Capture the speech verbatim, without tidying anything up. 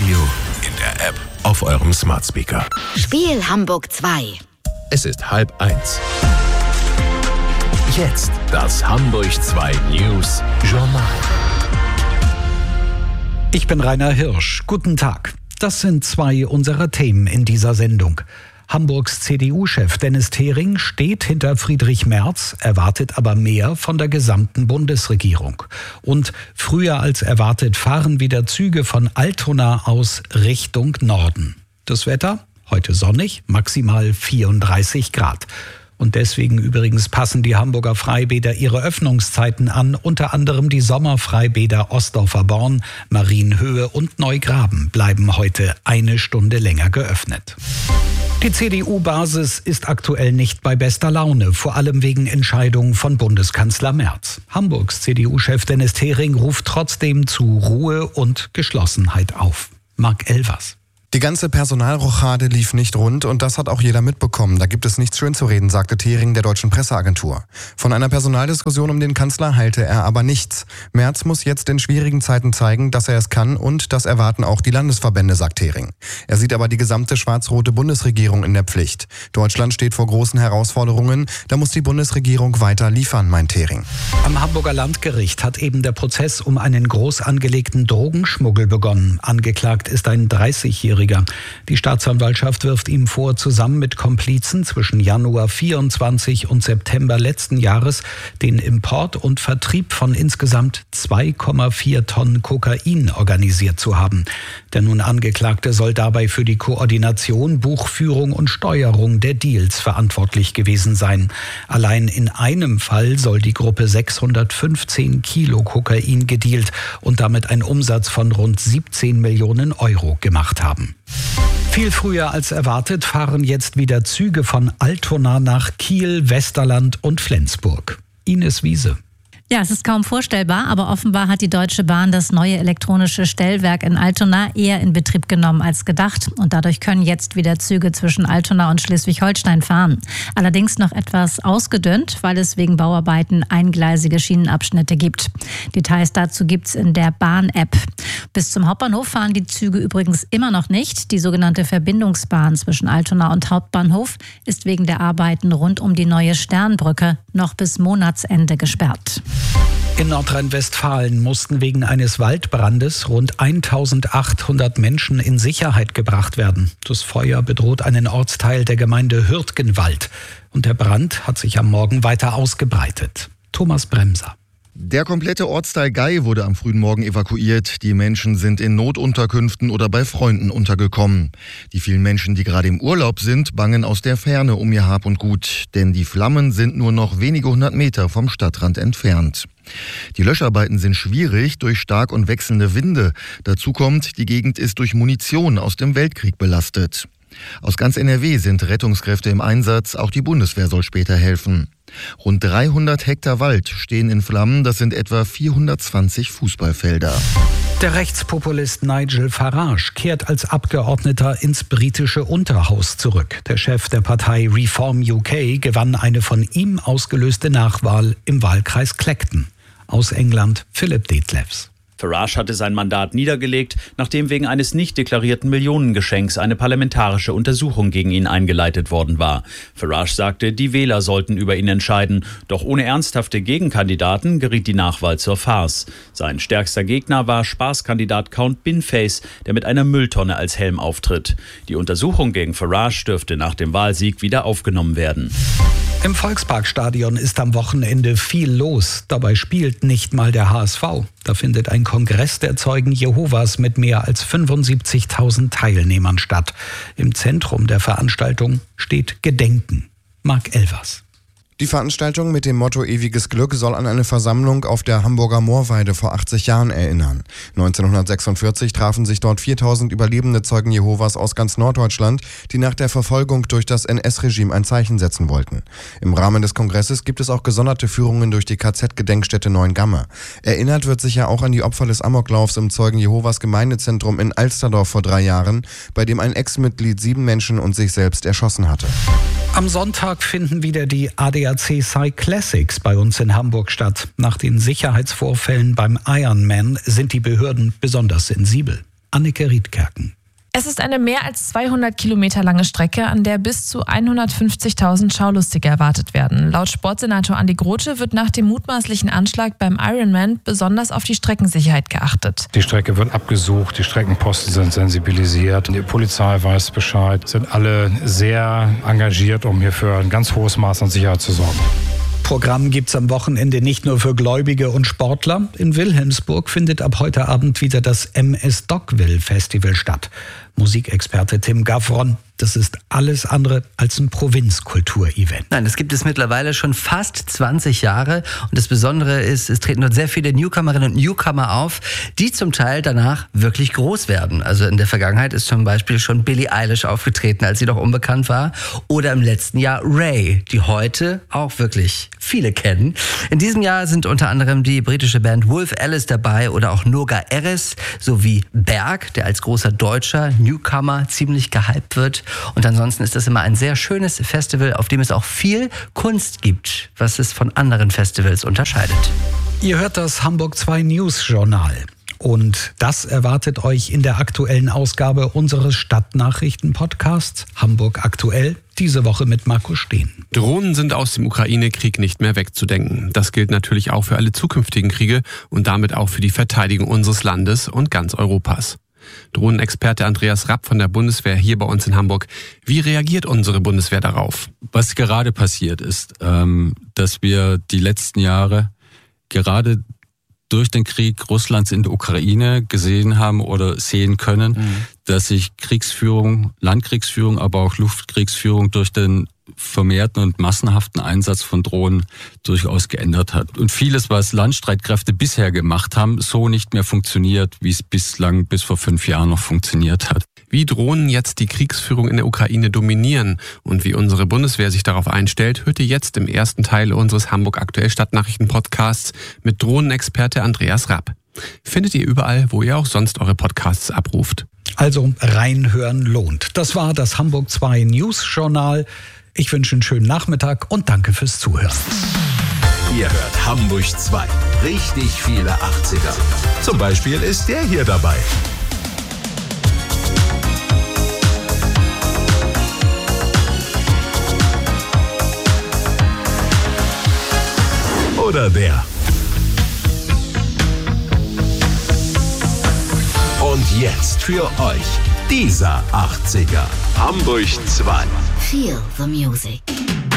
Radio in der App auf eurem Smart Speaker. Spiel Hamburg zwei. Es ist halb eins. Jetzt das Hamburg zwei News Journal. Ich bin Rainer Hirsch. Guten Tag. Das sind zwei unserer Themen in dieser Sendung. Hamburgs C D U-Chef Dennis Thering steht hinter Friedrich Merz, erwartet aber mehr von der gesamten Bundesregierung. Und früher als erwartet fahren wieder Züge von Altona aus Richtung Norden. Das Wetter? Heute sonnig, maximal vierunddreißig Grad. Und deswegen übrigens passen die Hamburger Freibäder ihre Öffnungszeiten an, unter anderem die Sommerfreibäder Ostdorfer Born, Marienhöhe und Neugraben bleiben heute eine Stunde länger geöffnet. Die C D U-Basis ist aktuell nicht bei bester Laune, vor allem wegen Entscheidungen von Bundeskanzler Merz. Hamburgs C D U-Chef Dennis Thering ruft trotzdem zu Ruhe und Geschlossenheit auf. Marc Elvers. Die ganze Personalrochade lief nicht rund und das hat auch jeder mitbekommen. Da gibt es nichts schön zu reden, sagte Thering der deutschen Presseagentur. Von einer Personaldiskussion um den Kanzler halte er aber nichts. Merz muss jetzt in schwierigen Zeiten zeigen, dass er es kann und das erwarten auch die Landesverbände, sagt Thering. Er sieht aber die gesamte schwarz-rote Bundesregierung in der Pflicht. Deutschland steht vor großen Herausforderungen, da muss die Bundesregierung weiter liefern, meint Thering. Am Hamburger Landgericht hat eben der Prozess um einen groß angelegten Drogenschmuggel begonnen. Angeklagt ist ein dreißigjähriger. Die Staatsanwaltschaft wirft ihm vor, zusammen mit Komplizen zwischen Januar vierundzwanzig und September letzten Jahres den Import und Vertrieb von insgesamt zwei Komma vier Tonnen Kokain organisiert zu haben. Der nun Angeklagte soll dabei für die Koordination, Buchführung und Steuerung der Deals verantwortlich gewesen sein. Allein in einem Fall soll die Gruppe sechshundertfünfzehn Kilo Kokain gedealt und damit einen Umsatz von rund siebzehn Millionen Euro gemacht haben. Viel früher als erwartet fahren jetzt wieder Züge von Altona nach Kiel, Westerland und Flensburg. Ines Wiese. Ja, es ist kaum vorstellbar, aber offenbar hat die Deutsche Bahn das neue elektronische Stellwerk in Altona eher in Betrieb genommen als gedacht. Und dadurch können jetzt wieder Züge zwischen Altona und Schleswig-Holstein fahren. Allerdings noch etwas ausgedünnt, weil es wegen Bauarbeiten eingleisige Schienenabschnitte gibt. Details dazu gibt's in der Bahn-App. Bis zum Hauptbahnhof fahren die Züge übrigens immer noch nicht. Die sogenannte Verbindungsbahn zwischen Altona und Hauptbahnhof ist wegen der Arbeiten rund um die neue Sternbrücke noch bis Monatsende gesperrt. In Nordrhein-Westfalen mussten wegen eines Waldbrandes rund eintausendachthundert Menschen in Sicherheit gebracht werden. Das Feuer bedroht einen Ortsteil der Gemeinde Hürtgenwald. Und der Brand hat sich am Morgen weiter ausgebreitet. Thomas Bremser. Der komplette Ortsteil Gei wurde am frühen Morgen evakuiert. Die Menschen sind in Notunterkünften oder bei Freunden untergekommen. Die vielen Menschen, die gerade im Urlaub sind, bangen aus der Ferne um ihr Hab und Gut. Denn die Flammen sind nur noch wenige hundert Meter vom Stadtrand entfernt. Die Löscharbeiten sind schwierig durch stark und wechselnde Winde. Dazu kommt, die Gegend ist durch Munition aus dem Weltkrieg belastet. Aus ganz N R W sind Rettungskräfte im Einsatz, auch die Bundeswehr soll später helfen. Rund dreihundert Hektar Wald stehen in Flammen, das sind etwa vierhundertzwanzig Fußballfelder. Der Rechtspopulist Nigel Farage kehrt als Abgeordneter ins britische Unterhaus zurück. Der Chef der Partei Reform U K gewann eine von ihm ausgelöste Nachwahl im Wahlkreis Clacton. Aus England Philipp Detlefs. Farage hatte sein Mandat niedergelegt, nachdem wegen eines nicht deklarierten Millionengeschenks eine parlamentarische Untersuchung gegen ihn eingeleitet worden war. Farage sagte, die Wähler sollten über ihn entscheiden. Doch ohne ernsthafte Gegenkandidaten geriet die Nachwahl zur Farce. Sein stärkster Gegner war Spaßkandidat Count Binface, der mit einer Mülltonne als Helm auftritt. Die Untersuchung gegen Farage dürfte nach dem Wahlsieg wieder aufgenommen werden. Im Volksparkstadion ist am Wochenende viel los. Dabei spielt nicht mal der H S V. Da findet ein Kongress der Zeugen Jehovas mit mehr als fünfundsiebzigtausend Teilnehmern statt. Im Zentrum der Veranstaltung steht Gedenken. Marc Elvers. Die Veranstaltung mit dem Motto Ewiges Glück soll an eine Versammlung auf der Hamburger Moorweide vor achtzig Jahren erinnern. neunzehnhundertsechsundvierzig trafen sich dort viertausend überlebende Zeugen Jehovas aus ganz Norddeutschland, die nach der Verfolgung durch das N S-Regime ein Zeichen setzen wollten. Im Rahmen des Kongresses gibt es auch gesonderte Führungen durch die K Z-Gedenkstätte Neuengamme. Erinnert wird sicher auch an die Opfer des Amoklaufs im Zeugen Jehovas Gemeindezentrum in Alsterdorf vor drei Jahren, bei dem ein Ex-Mitglied sieben Menschen und sich selbst erschossen hatte. Am Sonntag finden wieder die A D A C Cyclassics Classics bei uns in Hamburg statt. Nach den Sicherheitsvorfällen beim Ironman sind die Behörden besonders sensibel. Anneke Riedkerken. Es ist eine mehr als zweihundert Kilometer lange Strecke, an der bis zu hundertfünfzigtausend Schaulustige erwartet werden. Laut Sportsenator Andi Grote wird nach dem mutmaßlichen Anschlag beim Ironman besonders auf die Streckensicherheit geachtet. Die Strecke wird abgesucht, die Streckenposten sind sensibilisiert, die Polizei weiß Bescheid, sind alle sehr engagiert, um hier für ein ganz hohes Maß an Sicherheit zu sorgen. Programm gibt's am Wochenende nicht nur für Gläubige und Sportler. In Wilhelmsburg findet ab heute Abend wieder das M S Dockville Festival statt. Musikexperte Tim Gavron, das ist alles andere als ein Provinzkultur-Event. Nein, das gibt es mittlerweile schon fast zwanzig Jahre. Und das Besondere ist, es treten dort sehr viele Newcomerinnen und Newcomer auf, die zum Teil danach wirklich groß werden. Also in der Vergangenheit ist zum Beispiel schon Billie Eilish aufgetreten, als sie noch unbekannt war. Oder im letzten Jahr Ray, die heute auch wirklich viele kennen. In diesem Jahr sind unter anderem die britische Band Wolf Alice dabei oder auch Noga Erez sowie Berg, der als großer deutscher Newcomer ziemlich gehypt wird. Und ansonsten ist das immer ein sehr schönes Festival, auf dem es auch viel Kunst gibt, was es von anderen Festivals unterscheidet. Ihr hört das Hamburg zwei News Journal. Und das erwartet euch in der aktuellen Ausgabe unseres Stadtnachrichten-Podcasts Hamburg aktuell, diese Woche mit Markus Steen. Drohnen sind aus dem Ukraine-Krieg nicht mehr wegzudenken. Das gilt natürlich auch für alle zukünftigen Kriege und damit auch für die Verteidigung unseres Landes und ganz Europas. Drohnenexperte Andreas Rapp von der Bundeswehr hier bei uns in Hamburg. Wie reagiert unsere Bundeswehr darauf? Was gerade passiert ist, ähm, dass wir die letzten Jahre gerade durch den Krieg Russlands in der Ukraine gesehen haben oder sehen können, mhm. dass sich Kriegsführung, Landkriegsführung, aber auch Luftkriegsführung durch den vermehrten und massenhaften Einsatz von Drohnen durchaus geändert hat. Und vieles, was Landstreitkräfte bisher gemacht haben, so nicht mehr funktioniert, wie es bislang bis vor fünf Jahren noch funktioniert hat. Wie Drohnen jetzt die Kriegsführung in der Ukraine dominieren und wie unsere Bundeswehr sich darauf einstellt, hört ihr jetzt im ersten Teil unseres Hamburg aktuell Stadtnachrichten-Podcasts mit Drohnenexperte Andreas Rapp. Findet ihr überall, wo ihr auch sonst eure Podcasts abruft. Also reinhören lohnt. Das war das Hamburg zwei News Journal. Ich wünsche einen schönen Nachmittag und danke fürs Zuhören. Ihr hört Hamburg zwei. Richtig viele achtziger. Zum Beispiel ist der hier dabei. Oder der. Und jetzt für euch dieser achtziger. Hamburg zwei. Feel the music.